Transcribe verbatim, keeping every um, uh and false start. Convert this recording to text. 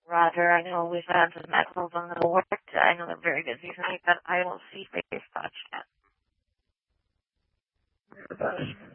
Roger, I know we've had some medicals on the board. I know they're very busy tonight, but I will see if they've touched yet.